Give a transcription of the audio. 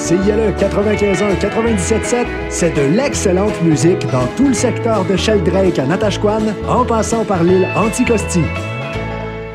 CILE 95.1, 97.7, c'est de l'excellente musique dans tout le secteur de Sheldrake à Natashquan, en passant par l'île Anticosti.